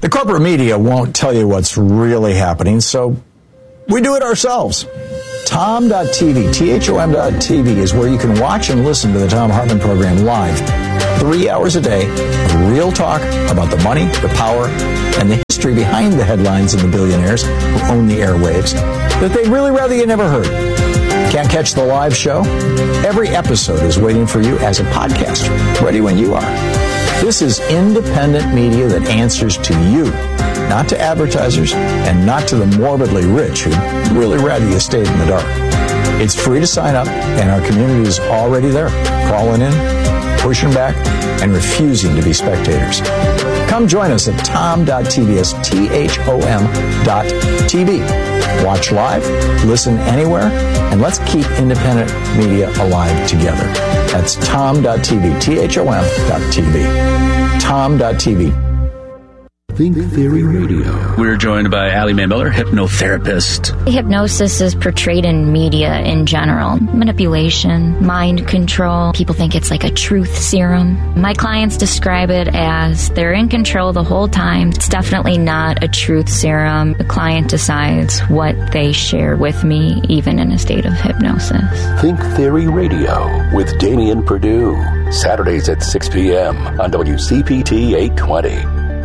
The corporate media won't tell you what's really happening, so we do it ourselves. Tom.tv, THOM.tv is where you can watch and listen to the Thom Hartmann program live, 3 hours a day of real talk about the money, the power, and the history behind the headlines and the billionaires who own the airwaves that they'd really rather you never heard. Can't catch the live show? Every episode is waiting for you as a podcast, ready when you are. This is independent media that answers to you, not to advertisers and not to the morbidly rich who'd really rather you stayed in the dark. It's free to sign up, and our community is already there, calling in, pushing back, and refusing to be spectators. Come join us at tom.tv, that's THOM.tv. Watch live, listen anywhere, and let's keep independent media alive together. That's tom.tv, THOM.tv. Tom.tv. Think Theory Radio. We're joined by Allie Mae Miller, hypnotherapist. Hypnosis is portrayed in media in general. Manipulation, mind control. People think it's like a truth serum. My clients describe it as they're in control the whole time. It's definitely not a truth serum. The client decides what they share with me, even in a state of hypnosis. Think Theory Radio with Damian Perdue. Saturdays at 6 p.m. on WCPT 820.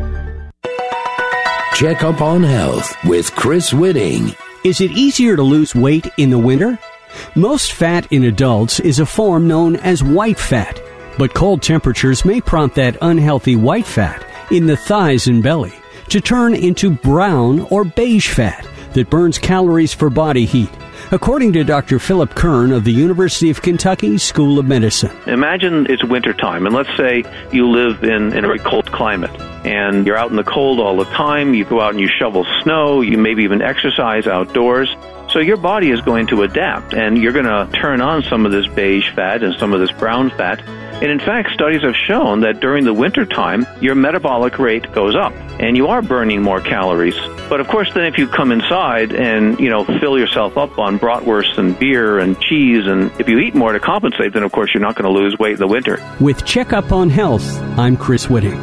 Check Up on Health with Chris Whitting. Is it easier to lose weight in the winter? Most fat in adults is a form known as white fat, but cold temperatures may prompt that unhealthy white fat in the thighs and belly to turn into brown or beige fat that burns calories for body heat, according to Dr. Philip Kern of the University of Kentucky School of Medicine. Imagine it's wintertime, and let's say you live in a very cold climate, and you're out in the cold all the time. You go out and you shovel snow. You maybe even exercise outdoors. So your body is going to adapt, and you're going to turn on some of this beige fat and some of this brown fat. And in fact, studies have shown that during the wintertime, your metabolic rate goes up, and you are burning more calories. But of course, then if you come inside and, fill yourself up on bratwurst and beer and cheese, and if you eat more to compensate, then of course you're not going to lose weight in the winter. With Checkup on Health, I'm Chris Whitting.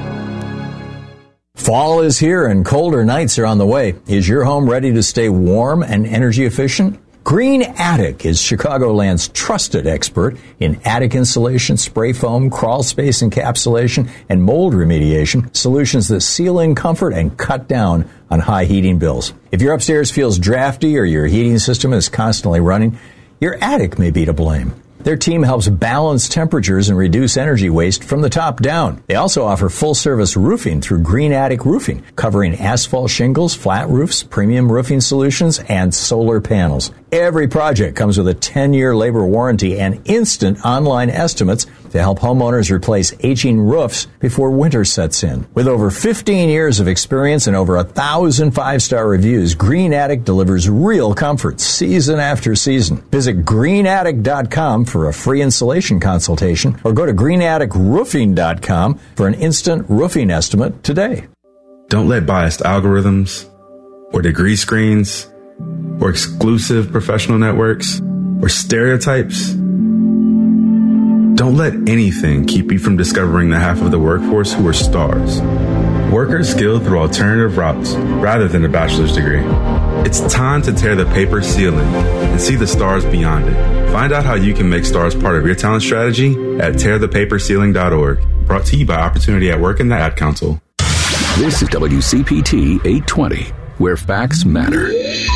Fall is here and colder nights are on the way. Is your home ready to stay warm and energy efficient? Green Attic is Chicagoland's trusted expert in attic insulation, spray foam, crawl space encapsulation, and mold remediation, solutions that seal in comfort and cut down on high heating bills. If your upstairs feels drafty or your heating system is constantly running, your attic may be to blame. Their team helps balance temperatures and reduce energy waste from the top down. They also offer full-service roofing through Green Attic Roofing, covering asphalt shingles, flat roofs, premium roofing solutions, and solar panels. Every project comes with a 10-year labor warranty and instant online estimates to help homeowners replace aging roofs before winter sets in. With over 15 years of experience and over 1,000 five-star reviews, Green Attic delivers real comfort season after season. Visit greenattic.com for a free insulation consultation or go to greenatticroofing.com for an instant roofing estimate today. Don't let biased algorithms or degree screens or exclusive professional networks or stereotypes. Don't let anything keep you from discovering the half of the workforce who are stars. Workers skilled through alternative routes rather than a bachelor's degree. It's time to tear the paper ceiling and see the stars beyond it. Find out how you can make stars part of your talent strategy at tearthepaperceiling.org. Brought to you by Opportunity at Work and the Ad Council. This is WCPT 820, where facts matter.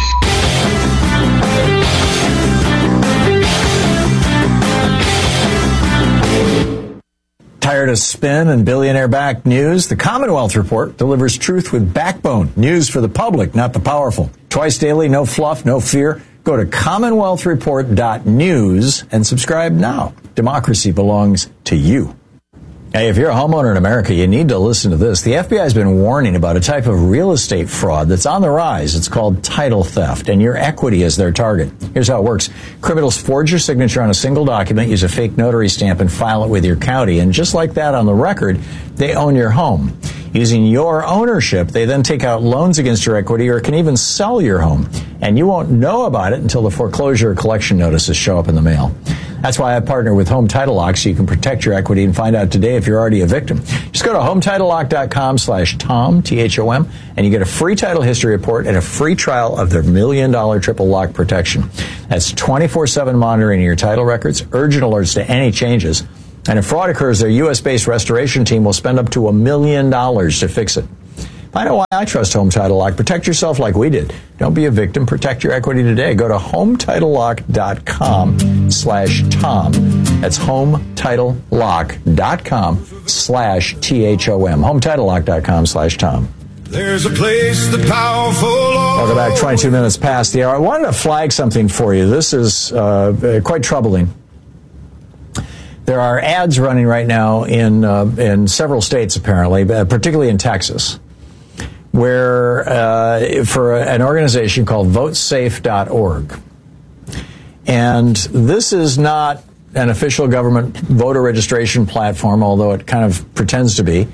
Tired of spin and billionaire-backed news? The Commonwealth Report delivers truth with backbone. News for the public, not the powerful. Twice daily, no fluff, no fear. Go to commonwealthreport.news and subscribe now. Democracy belongs to you. Hey, if you're a homeowner in America, you need to listen to this. The FBI has been warning about a type of real estate fraud that's on the rise. It's called title theft, and your equity is their target. Here's how it works. Criminals forge your signature on a single document, use a fake notary stamp, and file it with your county. And just like that on the record, they own your home. Using your ownership, they then take out loans against your equity or can even sell your home. And you won't know about it until the foreclosure or collection notices show up in the mail. That's why I partner with Home Title Lock, so you can protect your equity and find out today if you're already a victim. Just go to HometitleLock.com/Tom, T-H-O-M, and you get a free title history report and a free trial of their $1 million triple lock protection. That's 24/7 monitoring of your title records, urgent alerts to any changes, and if fraud occurs, their U.S.-based restoration team will spend up to $1 million to fix it. Find out why I trust Home Title Lock. Protect yourself like we did. Don't be a victim. Protect your equity today. Go to HometitleLock.com/Tom. That's HometitleLock.com/THOM. HometitleLock.com/Tom. There's a place the powerful are. Welcome back. 22 minutes past the hour. I wanted to flag something for you. This is quite troubling. There are ads running right now in several states, apparently, particularly in Texas, where for an organization called VoteSafe.org. And this is not an official government voter registration platform, although it kind of pretends to be.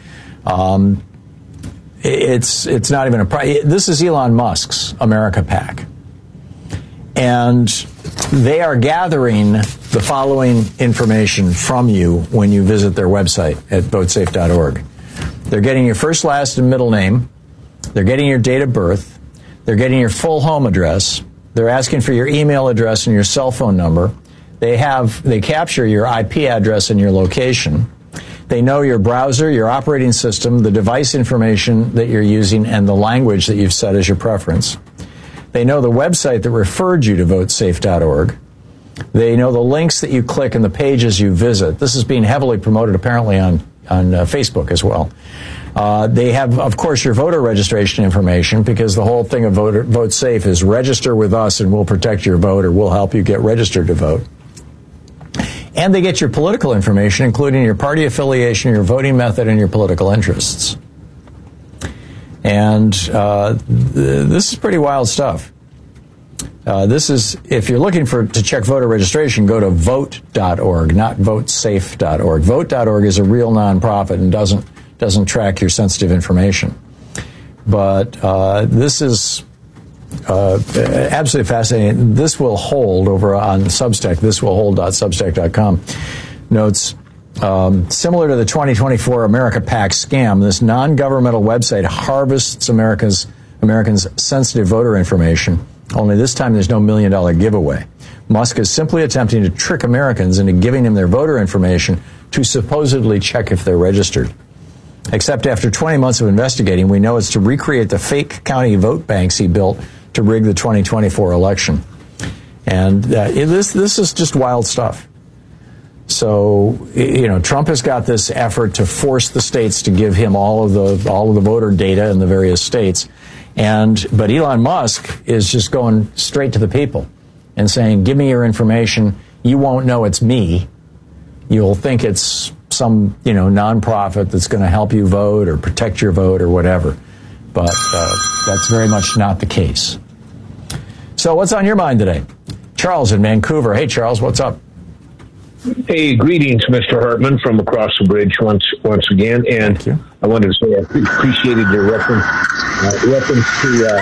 It's not even this is Elon Musk's America PAC. And they are gathering the following information from you when you visit their website at VoteSafe.org. They're getting your first, last, and middle name. They're getting your date of birth. They're getting your full home address. They're asking for your email address and your cell phone number. They capture your IP address and your location. They know your browser, your operating system, the device information that you're using, and the language that you've set as your preference. They know the website that referred you to VoteSafe.org. They know the links that you click and the pages you visit. This is being heavily promoted apparently on Facebook as well. They have, of course, your voter registration information, because the whole thing of VoteSafe is register with us and we'll protect your vote, or we'll help you get registered to vote. And they get your political information, including your party affiliation, your voting method, and your political interests. And this is pretty wild stuff. This is, if you're looking to check voter registration, go to vote.org, not votesafe.org. Vote.org is a real nonprofit and doesn't track your sensitive information. But this is absolutely fascinating. This will hold over on Substack. This will hold.substack.com. Notes, similar to the 2024 America PAC scam, this non-governmental website harvests Americans' sensitive voter information. Only this time there's no $1 million giveaway. Musk is simply attempting to trick Americans into giving him their voter information to supposedly check if they're registered. Except after 20 months of investigating, we know it's to recreate the fake county vote banks he built to rig the 2024 election. And this is just wild stuff. So, Trump has got this effort to force the states to give him all of the voter data in the various states. But Elon Musk is just going straight to the people and saying, give me your information. You won't know it's me. You'll think it's some, nonprofit that's going to help you vote or protect your vote or whatever. But that's very much not the case. So what's on your mind today? Charles in Vancouver. Hey, Charles, what's up? Hey, greetings, Mr. Hartman, from across the bridge once again. And I wanted to say I appreciated your reference to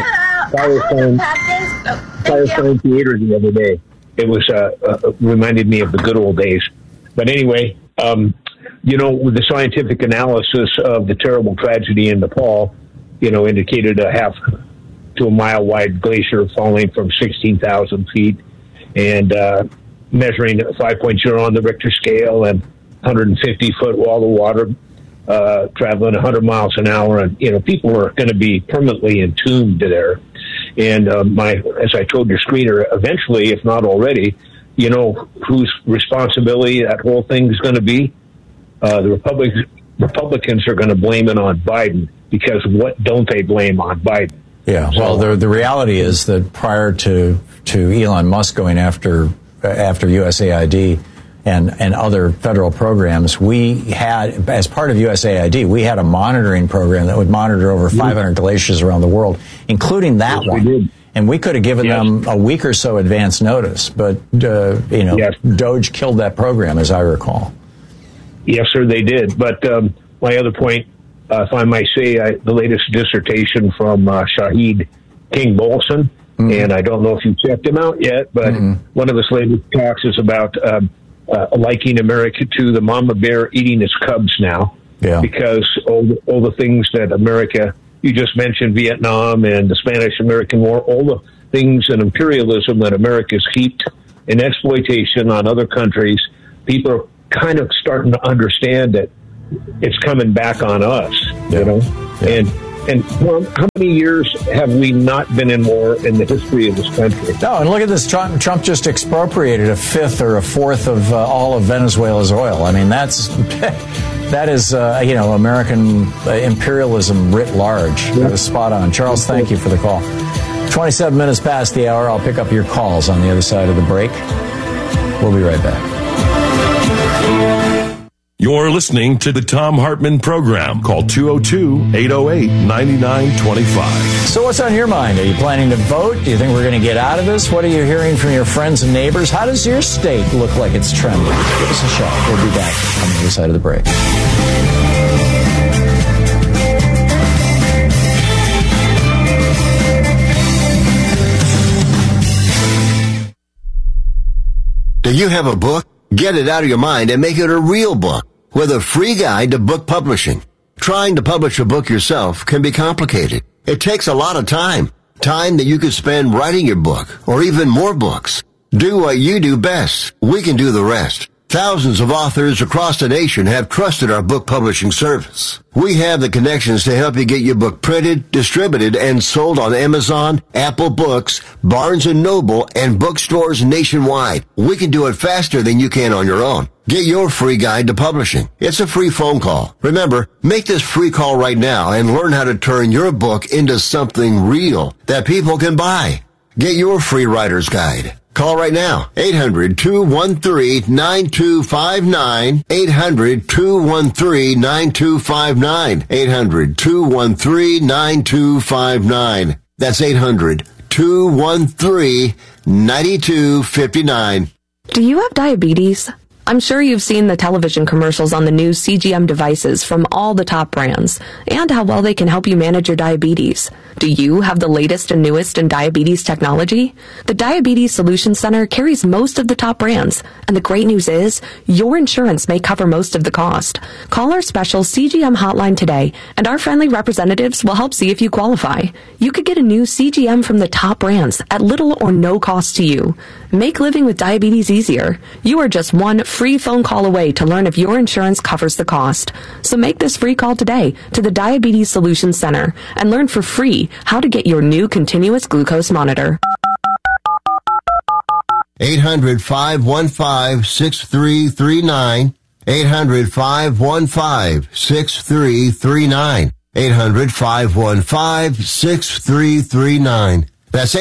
Firestone Theater the other day. It was reminded me of the good old days. But anyway, with the scientific analysis of the terrible tragedy in Nepal, indicated a half to a mile wide glacier falling from 16,000 feet and measuring 5.0 on the Richter scale and 150-foot wall of water traveling 100 miles an hour. And, people are going to be permanently entombed there. And as I told your screener, eventually, if not already, whose responsibility that whole thing is going to be? The Republicans are going to blame it on Biden, because what don't they blame on Biden? Yeah, well, the reality is that prior to Elon Musk going after USAID and other federal programs, we had, as part of USAID, we had a monitoring program that would monitor over 500 glaciers around the world, including that one. We did. And we could have given them a week or so advance notice, but, Doge killed that program, as I recall. Yes, sir, they did. But my other point, if I might say, the latest dissertation from Shahid King Bolson, and I don't know if you checked him out yet, but one of his latest talks is about liking America to the mama bear eating its cubs now. Yeah. Because all the things that America, you just mentioned Vietnam and the Spanish-American War, all the things and imperialism that America's heaped in exploitation on other countries, people are kind of starting to understand that it's coming back on us, you know? Yeah. And well, how many years have we not been in war in the history of this country? No, and look at this. Trump just expropriated a fifth or a fourth of all of Venezuela's oil. I mean, that is, American imperialism writ large. Yeah. That was spot on. Charles, thank you for the call. 27 minutes past the hour. I'll pick up your calls on the other side of the break. We'll be right back. You're listening to the Thom Hartmann Program. Call 202-808-9925. So what's on your mind? Are you planning to vote? Do you think we're going to get out of this? What are you hearing from your friends and neighbors? How does your state look like it's trending? Give us a shout. We'll be back on the other side of the break. Do you have a book? Get it out of your mind and make it a real book with a free guide to book publishing. Trying to publish a book yourself can be complicated. It takes a lot of time that you could spend writing your book or even more books. Do what you do best. We can do the rest. Thousands of authors across the nation have trusted our book publishing service. We have the connections to help you get your book printed, distributed, and sold on Amazon, Apple Books, Barnes & Noble, and bookstores nationwide. We can do it faster than you can on your own. Get your free guide to publishing. It's a free phone call. Remember, make this free call right now and learn how to turn your book into something real that people can buy. Get your free writer's guide. Call right now, 800-213-9259, 800-213-9259, 800-213-9259. That's 800-213-9259. Do you have diabetes? I'm sure you've seen the television commercials on the new CGM devices from all the top brands and how well they can help you manage your diabetes. Do you have the latest and newest in diabetes technology? The Diabetes Solutions Center carries most of the top brands, and the great news is your insurance may cover most of the cost. Call our special CGM hotline today, and our friendly representatives will help see if you qualify. You could get a new CGM from the top brands at little or no cost to you. Make living with diabetes easier. You are just one free phone call away to learn if your insurance covers the cost. So make this free call today to the Diabetes Solutions Center and learn for free how to get your new continuous glucose monitor. 800-515-6339. 800-515-6339. 800-515-6339. That's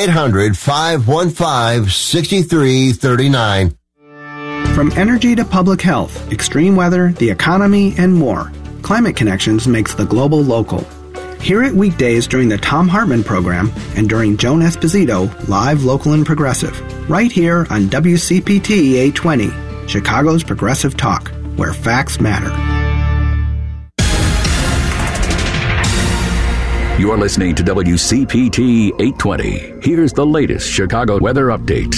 800-515-6339. From energy to public health, extreme weather, the economy, and more, Climate Connections makes the global local. Hear it weekdays during the Thom Hartmann Program and during Joan Esposito, live, local, and progressive, right here on WCPT 820, Chicago's Progressive Talk, where facts matter. You're listening to WCPT 820. Here's the latest Chicago weather update.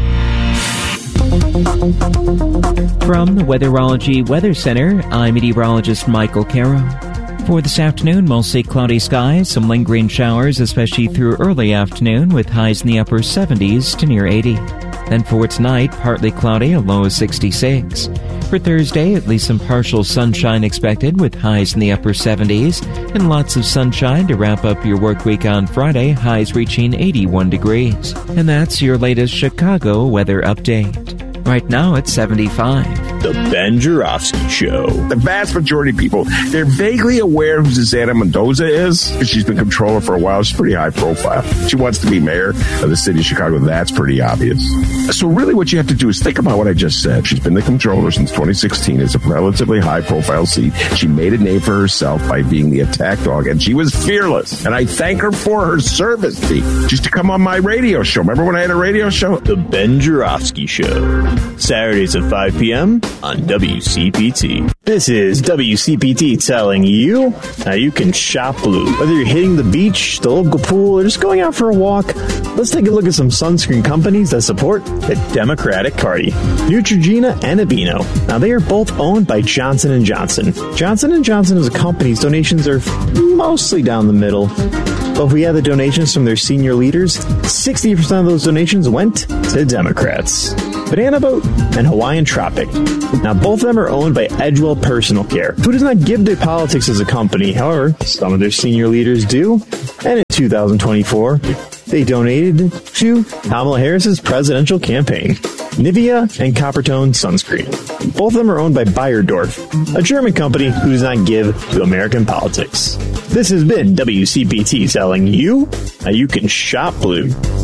From the Weatherology Weather Center, I'm meteorologist Michael Caro. For this afternoon, mostly cloudy skies, some lingering showers, especially through early afternoon, with highs in the upper 70s to near 80. Then for tonight, partly cloudy, a low of 66. For Thursday, at least some partial sunshine expected, with highs in the upper 70s, and lots of sunshine to wrap up your work week on Friday, highs reaching 81 degrees. And that's your latest Chicago weather update. Right now, it's 75. The Ben Joravsky Show. The vast majority of people, they're vaguely aware who Susana Mendoza is, because she's been comptroller for a while. She's pretty high profile. She wants to be mayor of the city of Chicago. That's pretty obvious. So really what you have to do is think about what I just said. She's been the comptroller since 2016. It's a relatively high profile seat. She made a name for herself by being the attack dog, and she was fearless. And I thank her for her service. She used to come on my radio show. Remember when I had a radio show? The Ben Joravsky Show. Saturdays at 5 p.m. on WCPT. This is WCPT telling you how you can shop blue. Whether you're hitting the beach, the local pool, or just going out for a walk, let's take a look at some sunscreen companies that support the Democratic Party. Neutrogena and Aveeno. Now, they are both owned by Johnson & Johnson. Johnson & Johnson as a company's donations are mostly down the middle. But if we add the donations from their senior leaders, 60% of those donations went to Democrats. Banana Boat and Hawaiian Tropic. Now, both of them are owned by Edgewell Personal Care, who does not give to politics as a company. However, some of their senior leaders do. And in 2024, they donated to Kamala Harris's presidential campaign. Nivea and Coppertone Sunscreen. Both of them are owned by Beiersdorf, a German company who does not give to American politics. This has been WCPT telling you how you can shop blue.